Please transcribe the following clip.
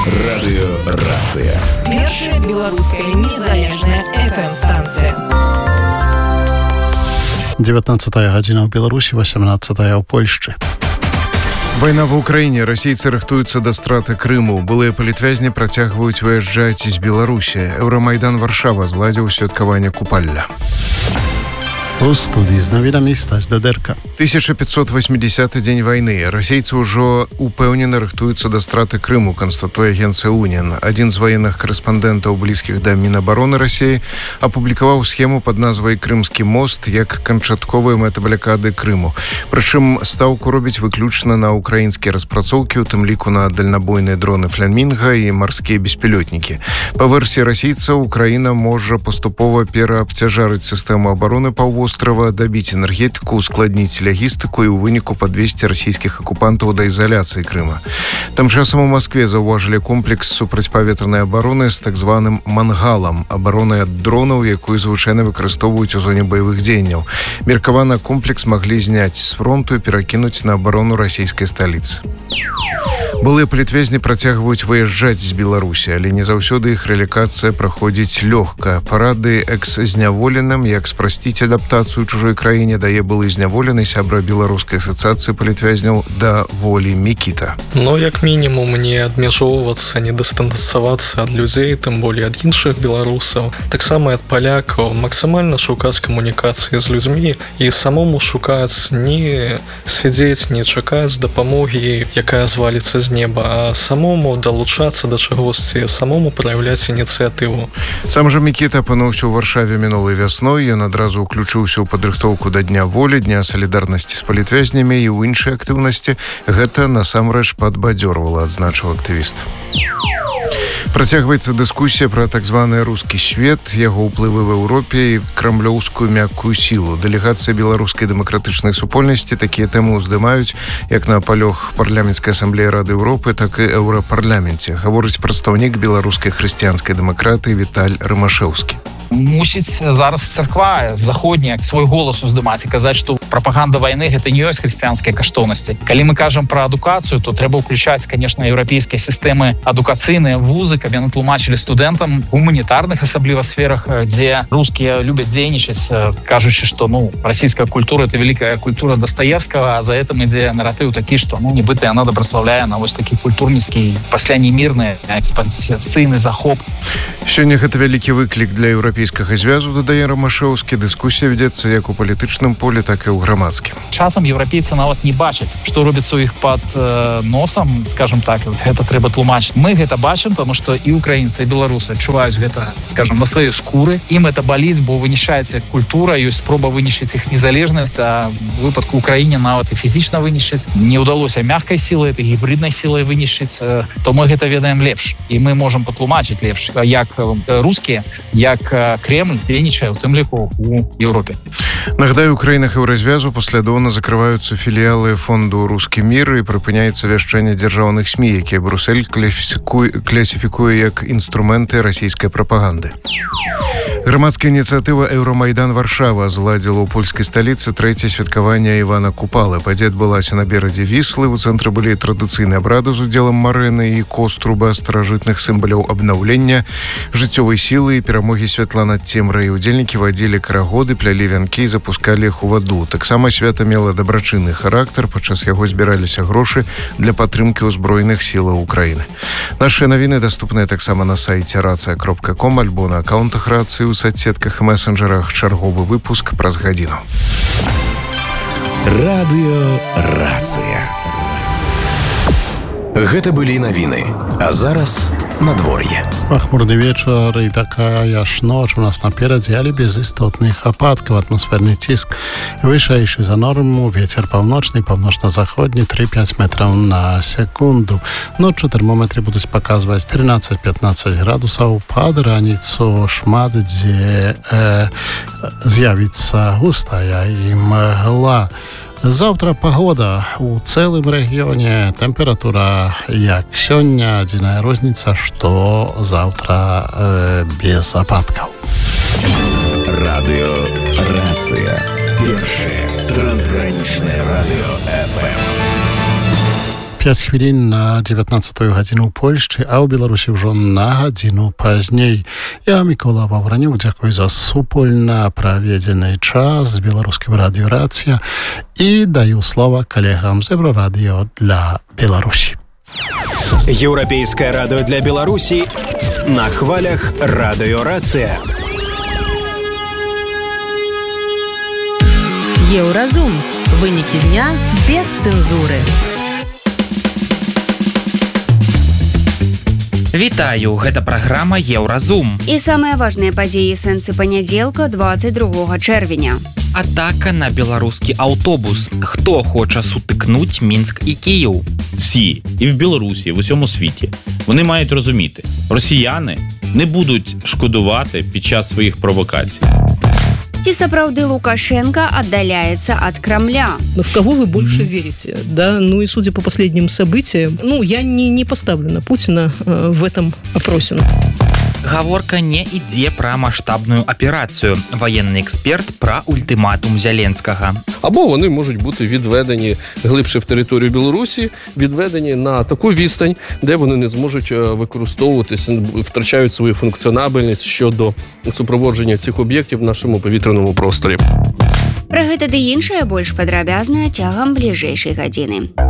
Радыёрацыя. Першая беларуская незалежная FM-станцыя. 19 гадзіна ў Беларусі, 18 ў Польшчы. Вайна ва ўкраіне. Расейцы рыхтуюцца да страты Крыму. Былыя палітвязні працягваюць выязджаць з Беларусі. Еўрамайдан Варшава зладзіў святкаванне купалля. У студии з навінамі Стась Дадэрка. 1580 дзень вайны. Расейцы ўжо упэўнена рыхтуюцца да страты Крыму, канстатуе агенцыя УН. Адзін з ваенных карэспандэнтаў, блізкіх да Мінабароны Расіі, апублікаваў схему пад назвай «Крымскі мост» як канчатковая мэта блякады Крыму. Прычым стаўку робіць выключна на ўкраінскія распрацоўкі, у тым ліку на дальнабойныя дроны «Флямінга» і марскія беспілётнікі. Па версіі расійцаў, Украіна можа паступова пераабцяжарыць сістэму абароны паўвострава, дабіць энергетыку, ускладніць лягістыку і ў выніку падвесці расійскіх акупантаў да ізаляцыі Крыма. Там часам у Маскве заўважылі комплекс супрацьпаветранай абароны з так званым мангалам, абаронай ад дронаў, якую звычайна выкарыстоўваюць у зоне баявых дзеянняў. Меркавана, комплекс маглі зняць з фронту і перакінуць на абарону расійскай сталіцы. Былыя палітвязні працягваюць выязджаць з Беларусі, але не заўсёды іх рэлакацыя праходзіць лёгка. Парады экс-зняволеным, як спрасціць адаптацыю чужой краіне, дае былы зняволены сябра беларускай асацыяцыі палітвязняў да волі Мікіта. Як мінімум, не адмяжоўвацца, не дыстанцавацца ад людзей, тым болей ад іншых беларусаў, таксама ад палякаў, максімальна шукаць камунікацыі з людзьмі і самому шукаць, не сядзець, не чакаць дапамогі, якая зваліцца з неба, а самому далучацца да чагосьці, самому праяўляць ініцыятыву. Сам жа Мікіта апынуўся ў Варшаве мінулай вясной, ён адразу ўключыўся ў падрыхтоўку да Дня волі, Дня салідарнасці з палітвязнямі і ў іншай актыўнасці. Гэта насамрэч падбадзёрвала, адзначыў актывіст. Працягваецца дыскусія пра так званы рускі свет, яго ўплывы в Еўропе і крамлёўскую мяккую сілу. Дэлегацыя беларускай дэмакратычнай супольнасці такія тэмы ўздымаюць як на палёг парламенцкай асамблеі Рады Еўропы, так і еўрапарламенце, гаворыць прадстаўнік беларускай хрысціянскай дэмакратыі Віталь Рымашэўскі. Мусіць зараз царква заходняя свой голас уздымаць і казаць, што прапаганда вайны гэта не ёсць хрысціянскія каштоўнасці. Калі мы кажам пра адукацыю, то трэба ўключаць, конечно, еўрапейскія сістэмы адукацыйныя вузы, каб яны тлумачылі студэнтам гуманітарных, асабліва сферах, дзе рускія любяць дзейнічаць, кажучы, што расійская культура это великая культура Достоевского, а за гэтым ідзе наратыў такі, што нібыта яна добраслаўляе на вось такі культурніцкі, пасля не мірны экспансіяцыйны захоп. Сёння гэта вялікі выклік для еўрапейскага звязу, дадае Рамашэўскі. Дыскусія вядзецца як у палітычным полі, так і ў грамадскім. Часам еўрапейцы нават не бачаць, што робіцца ў іх пад носам, скажем так, гэта трэба тлумачыць. Мы гэта бачым, тому што і украінцы, і беларусы адчуваюць гэта, скажем, на сваёй скуры. Ім это баліць, бо вынішчаецца культура, ёсць спроба вынішчыць іх незалежнасць, а в выпадку Украіне нават і фізічна вынішчыць. Не ўдалося мяккай сілай, это гібриднай сілай вынішчыць, то мы гэта ведаем лепш. І мы можам патлумачыць лепш, як рускія, як Кремль дзейнічае, у тым ліку у Еўропе. Нагадаю, у краінах еўразвязу паслядоўна закрываюцца філіялы фонду «Рускі мір» і прыпыняецца вяшчанне дзяржаўных СМІ, якія Брюссель класіфікуе як інструменты расійскай прапаганды. Грамадская ініцыятыва «Еўрамайдан Варшава» зладзіла ў польскай сталіцы трэцяе святкаванне Івана Купалы. Падзея адбылася на беразе Віслы. У цэнтры былі традыцыйныя абрады з удзелам марэны і кострубы, старажытных сімваляў абнаўлення, жыццёвай сілы і перамогі святла над цемрай. Удзельнікі вадзілі карагоды, плялі вянкі і запускалі іх у ваду. Таксама свята мела дабрачынны характар, падчас яго збіраліся грошы для падтрымкі ўзброеных сілаў Украіны. Нашыя навіны даступныя таксама на сайце racja.com альбо на акаунтах Рацыі ў соцсетках і месенджерах. Чарговы выпуск праз гадзіну. Радыёрацыя. Гэта былі навіны. А зараз надвор'е. Пахмурны вечар і такая ж ноч у нас наперадзе, але без істотных ападкаў. Атмасферны ціск вышэйшы за норму, вецер паўночны, паўночна-заходні 3-5 метраў на секунду. Ноччу тэрмометры будуць паказваць 13-15 градусаў. Пад раніцу шмат дзе з'явіцца густая імгла. Завтра погода у цэлым рэгіёне, тэмпература як сёння, адзіная розніца, што заўтра без ападкаў. Радыёрацыя. Першае трансгранічнае радыё FM. 5 хвілін на 19 гадзіну ў Польшчы, а ў Беларусі ўжо на гадзіну пазней. Я, Мікола Ваўранюк, дзякую за супольна праведзены час з беларускім радыё «Рацыя» і даю слова калегам з Еврорадыё для Беларусі. Еўрапейскае радыё для Беларусі на хвалях радыё «Рацыя». Еўразум. Вынікі дня без цэнзуры. Вітаю, гэта праграма «Еўразум». І самыя важныя падзеі сэнсы панядзелка 22 чэрвеня. Атака на беларускі аўтобус. Хто хоча сутыкнуць Мінськ і Київ? Всі, і в Білорусі, і в усьому світі. Вони мають розуміти, росіяни не будуть шкодувати під час своїх провокацій. Ці сапраўды Лукашенко отдаляется от Кремля? Но в кого вы больше верите? Да, ну и судя по последним событиям, я не поставлю на Путина в этом опросе. Гаворка не ідзе пра маштабную аперацію. Воєнний експерт пра ультиматум Зеленського. Або вони можуть бути відведені глибше в територію Білорусі, відведені на таку відстань, де вони не зможуть використовуватися, втрачають свою функціонабельність щодо супроводження цих об'єктів в нашому повітряному просторі. Пра гэта ды іншае больш падрабязна цягам бліжэйшай гадзіны.